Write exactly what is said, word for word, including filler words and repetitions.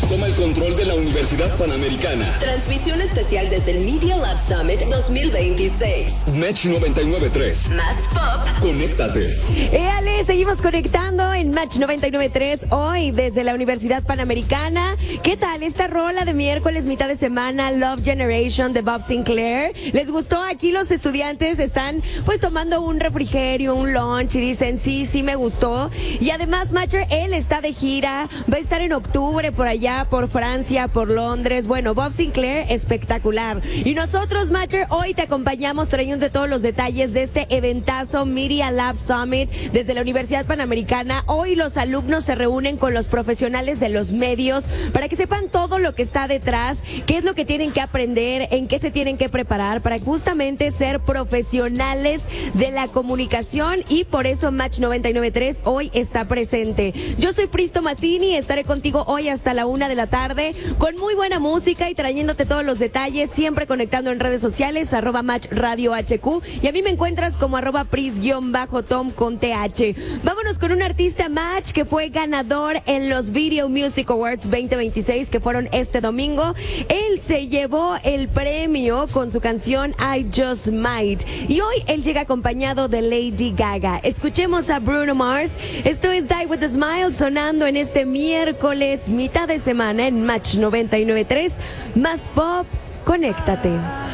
toma el control de la Universidad Panamericana. Transmisión especial desde el Media Lab Summit dos mil veintiséis. Match noventa y nueve punto tres. Más pop. Conéctate. Éale, seguimos conectando en Match noventa y nueve punto tres hoy desde la Universidad Panamericana. ¿Qué tal esta rola de miércoles, mitad de semana, Love Generation de Bob Sinclair? ¿Les gustó? Aquí los estudiantes están pues tomando un refrigerio, un lunch y dicen sí, sí me gustó. Y además Matcher, él está de gira, va a estar en octubre por allá, por Francia, por Londres. Bueno, Bob Sinclair, espectacular. Y nosotros, Matcher, hoy te acompañamos trayendo todos los detalles de este eventazo Media Lab Summit desde la Universidad Panamericana. Hoy los alumnos se reúnen con los profesionales de los medios para que sepan todo lo que está detrás, qué es lo que tienen que aprender, en qué se tienen que preparar para justamente ser profesionales de la comunicación, y por eso Match noventa y nueve punto tres hoy está presente. Yo soy Pristo Mazzini, estaré contigo hoy hasta la una de la tarde con muy buena música y trayéndote todos los detalles, siempre conectando en redes sociales, arroba Match Radio H Q, y a mí me encuentras como arroba Pris-Tom con T H. Vámonos con un artista Match que fue ganador en los Video Music Awards veinte veintiséis que fueron este domingo. Él se llevó el premio con su canción I Just Might, y hoy él llega acompañado de Lady Gaga. Escuchemos a Bruno Mars. Esto es Die With A Smile sonando en este miércoles mitad de semana en Match noventa y nueve punto tres. Más pop, conéctate.